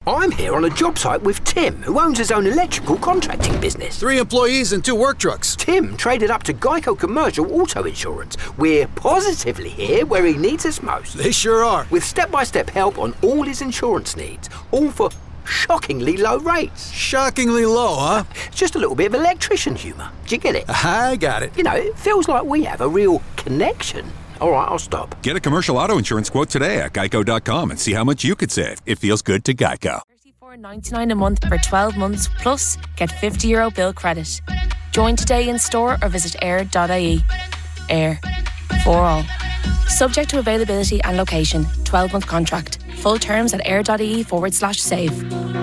I'm here on a job site with Tim, who owns his own electrical contracting business. 3 employees and 2 work trucks. Tim traded up to Geico Commercial Auto Insurance. We're positively here where he needs us most. They sure are. With step-by-step help on all his insurance needs, all for shockingly low rates. Shockingly low, huh? Just a little bit of electrician humour. Do you get it? I got it. You know, it feels like we have a real connection. All right, I'll stop. Get a commercial auto insurance quote today at geico.com and see how much you could save. It feels good to Geico. $34.99 a month for 12 months, plus get €50 bill credit. Join today in store or visit air.ie. Air. For all. Subject to availability and location. 12-month contract. Full terms at air.ie/save.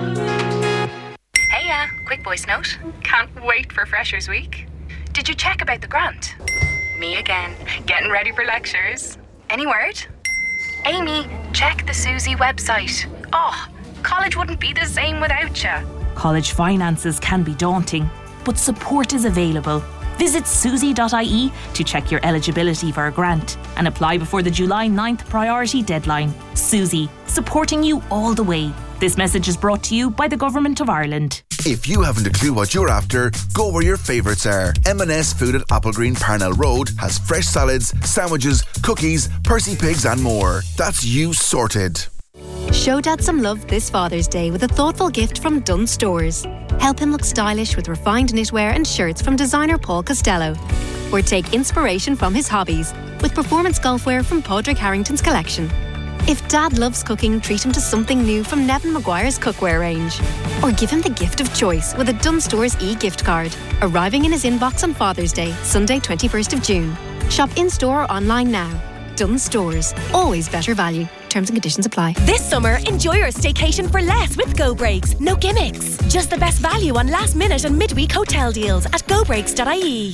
Hey, quick voice note. Can't wait for Freshers Week. Did you check about the grant? Me again, getting ready for lectures. Any word? Amy, check the Susie website. Oh, college wouldn't be the same without you. College finances can be daunting, but support is available. Visit susie.ie to check your eligibility for a grant and apply before the July 9th priority deadline. Susie, supporting you all the way. This message is brought to you by the Government of Ireland. If you haven't a clue what you're after, go where your favourites are. M&S Food at Applegreen Parnell Road has fresh salads, sandwiches, cookies, Percy pigs and more. That's you sorted. Show Dad some love this Father's Day with a thoughtful gift from Dunnes Stores. Help him look stylish with refined knitwear and shirts from designer Paul Costello. Or take inspiration from his hobbies with performance golfwear from Padraig Harrington's collection. If Dad loves cooking, treat him to something new from Nevin Maguire's cookware range. Or give him the gift of choice with a Dunnes Stores e-gift card, arriving in his inbox on Father's Day, Sunday 21st of June. Shop in-store or online now. Dunnes Stores. Always better value. Terms and conditions apply. This summer, enjoy your staycation for less with Go Breaks. No gimmicks. Just the best value on last minute and midweek hotel deals at gobreaks.ie.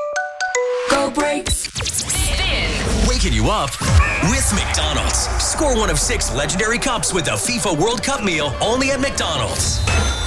Go Breaks. Waking you up with McDonald's. Score one of 6 legendary cups with the FIFA World Cup meal only at McDonald's.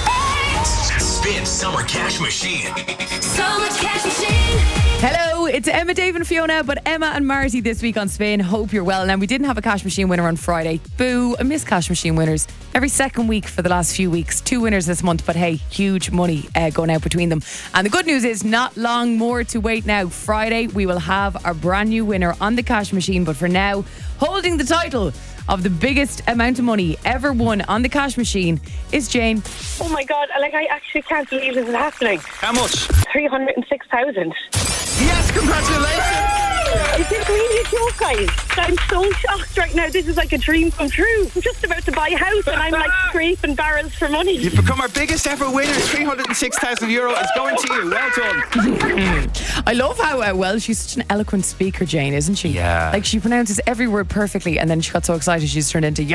Spin Summer Cash Machine. Summer Cash Machine. Hello, it's Emma, Dave and Fiona, but Emma and Marty this week on Spin. Hope you're well. Now, we didn't have a Cash Machine winner on Friday. Boo, I miss Cash Machine winners. Every second week for the last few weeks. 2 winners this month, but hey, huge money going out between them. And the good news is not long more to wait now. Friday, we will have our brand new winner on the Cash Machine, but for now, holding the title of the biggest amount of money ever won on the Cash Machine is Jane. Oh my God, I actually can't believe this is happening. How much? 306,000. Yes, congratulations! Is this really a joke, guys? I'm so shocked right now. This is like a dream come true. I'm just about to buy a house and I'm like scraping barrels for money. You've become our biggest ever winner. 306,000 euro is going to you. Well done. I love how well she's such an eloquent speaker, Jane, isn't she? Yeah. Like she pronounces every word perfectly and then she got so excited she's turned into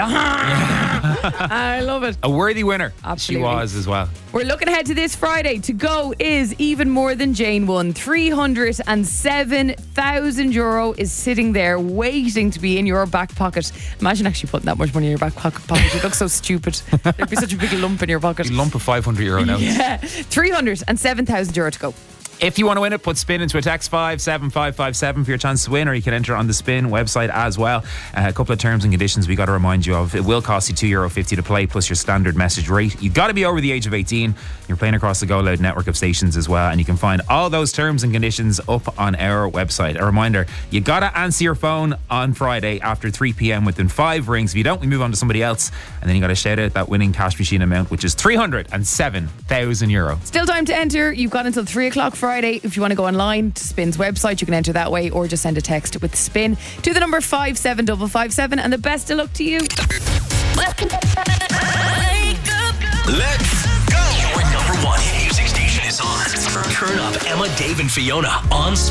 I love it. A worthy winner. Absolutely. She was as well. We're looking ahead to this Friday. To go is even more than Jane won. 307,000 euro is sitting there waiting to be in your back pocket. Imagine actually putting that much money in your back pocket. You look so stupid. There'd be such a big lump in your pocket. A lump of 500 euro notes. Yeah. 307,000 euro to go. If you want to win it, put Spin into a text 57557 for your chance to win, or you can enter on the Spin website as well. A couple of terms and conditions we got to remind you of. It will cost you €2.50 to play, plus your standard message rate. You've got to be over the age of 18. You're playing across the Go Loud network of stations as well, and you can find all those terms and conditions up on our website. A reminder, you got to answer your phone on Friday after 3 p.m. within 5 rings. If you don't, we move on to somebody else, and then you got to shout out that winning Cash Machine amount, which is 307,000 euro. Still time to enter. You've got until 3 o'clock Friday. If you want to go online to Spin's website, you can enter that way, or just send a text with Spin to the number 57557, and the best of luck to you. Let's go! Your number 1 hit music station is on. Turn up Emma, Dave and Fiona on Spin.